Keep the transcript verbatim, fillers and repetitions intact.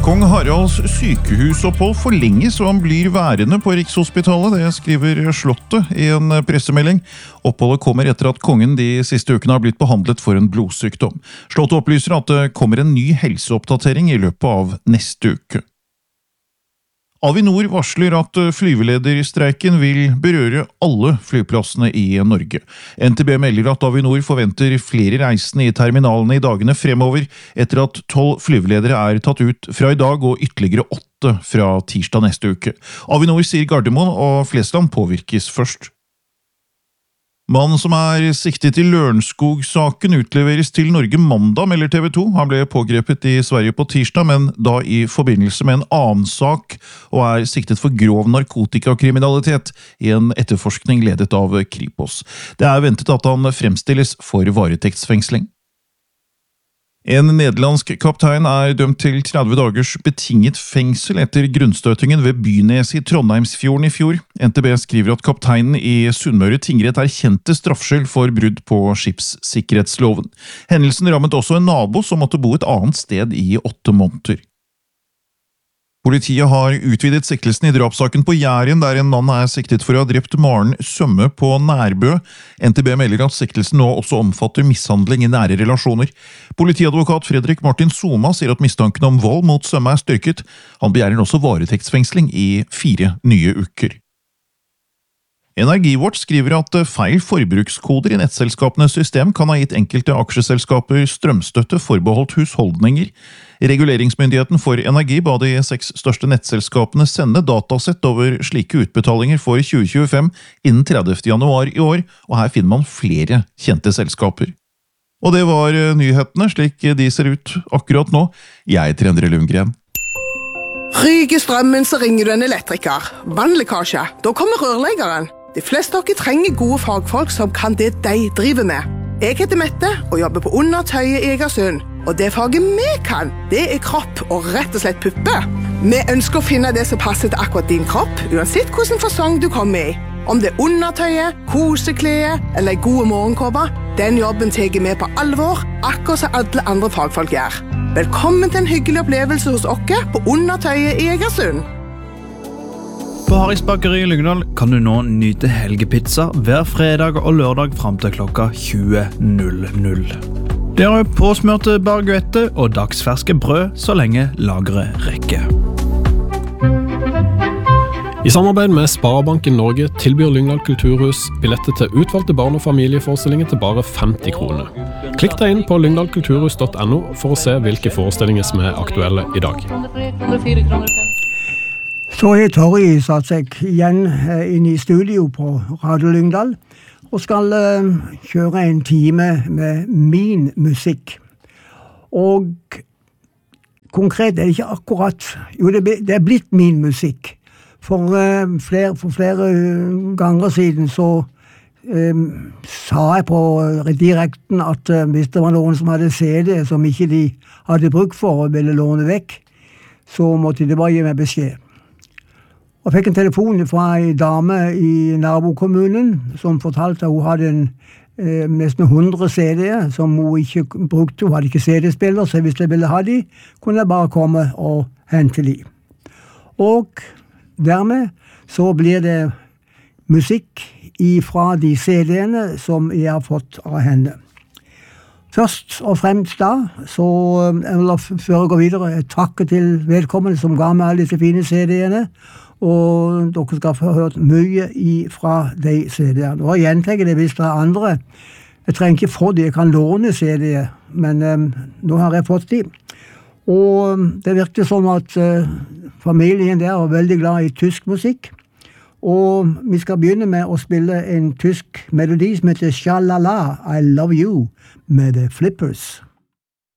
Kong Haralds sykehusopphold forlenges og han blir værende på Rikshospitalet, det skriver Slottet i en pressemelding. Oppholdet kommer etter at kongen de siste ukene har blitt behandlet for en blodsykdom. Slottet opplyser at det kommer en ny helseoppdatering i løpet av neste uke. Avinor varsler at flyvelederstreiken vil berøre alle flyplassene i Norge. N T B melder at Avinor forventer flere reisende i terminalene i dagene fremover, etter at tolv flyveledere er tatt ut fra i dag og ytterligere åtte fra tirsdag neste uke. Avinor sier Gardermoen og Flesland påvirkes først. Mannen som er siktet i Lørenskog-saken utleveres til Norge mandag, melder T V to. Han ble pågrepet i Sverige på tirsdag, men da i forbindelse med en annen sak, og er siktet for grov narkotikakriminalitet i en etterforskning ledet av Kripos. Det er ventet at han fremstilles for varetektsfengsling. En nederlandsk kaptein er dømt til tretti dagers betinget fengsel etter grunnstøtingen ved Bynes i Trondheimsfjorden i fjor. N T B skriver at kapteinen i Sunnmøre tingrett erkjente straffskyld for brudd på skipssikkerhetsloven. Hendelsen rammet også en nabo som måtte bo et annet sted i åtte måneder. Politiet har utvidet siktelsen i drapssaken på Jæren, der en mann er siktet for å ha drept Maren Sømme på Nærbø. N T B melder at siktelsen nå også omfatter mishandling i nære relasjoner. Politiadvokat Fredrik Martin Soma sier at mistanken om vold mot Sømme er styrket. Han begjærer også varetektsfengsling i fire nye uker. Energiwatch skriver at feil forbrukskoder i nettselskapenes system kan ha gitt enkelte aksjeselskaper strømstøtte forbeholdt husholdninger. Reguleringsmyndigheten for energi ba de seks største nettselskapene sende datasett over slike utbetalinger for tjue tjuefem innen tredivte januar i år, og her finner man flere kjente selskaper. Og det var nyhetene slik de ser ut akkurat nå. Jeg heter Endre Lundgren. Ryker strømmen, så ringer du en elektriker. Vannlekkasje, da kommer rørleggeren. De fleste av dere trenger gode fagfolk som kan det de driver med. Jeg heter Mette og jobber på Undertøyet i Egersund. Og det faget vi kan, det er kropp og rett og slett puppe. Vi ønsker å finne det som passer til akkurat din kropp, uansett hvilken fasong du kommer i. Om det er undertøyet, kosekleet eller gode morgenkåper, den jobben tar vi på alvor, akkurat som alle andre fagfolk gjør. Velkommen til en hyggelig opplevelse hos oss på Undertøyet i Egersund. På Harris Bakeri i Lyngdal kan du nå nyte helgepizza hver fredag og lørdag frem til klokka tjue null null. Det er påsmørte baguette og dagsferske brød så lenge lageret rekker. I samarbeid med Sparebanken Norge tilbyr Lyngdal Kulturhus billetter til utvalgte barn- og familieforestillinger til bare femti kroner. Klikk deg inn på lyngdalkulturhus punktum no for å se hvilke forestillinger som er aktuelle i dag. Så har Torri satt seg igjen inn i studio på Radio Lyngdal og skal uh, kjøre en time med min musikk. Og konkret er det ikke akkurat, jo det, det er blitt min musikk. For, uh, flere, for flere ganger siden så uh, sa jeg på direkten at uh, hvis det var noen som hadde C D som ikke de hadde bruk for og ville låne vekk, så måtte de bare gi meg beskjed. Og fikk en telefon fra en dame i nabokommunen som fortalte at hun hadde en, eh, nesten hundre C D-er som hun ikke brukte. Hun hadde ikke C D-spiller, så hvis jeg ville ha de, kunne jeg bare komme og hente de. Og dermed så blir det musikk fra de C D-ene som jeg har fått av henne. Først og fremst da, så eller før jeg går videre, jeg takker til vedkommende som ga meg alle disse fine C D-ene, og dere skal få hørt mye fra de C D-ene. Og jeg gjentenker det hvis det er andre. Jeg trenger ikke få de, jeg kan låne C D-er, men um, nå har jeg fått de. Og det virker som at uh, familien der er veldig glad i tysk musikk, og vi skal begynne med å spille en tysk melodi som heter Shalala, I Love You, med The Flippers.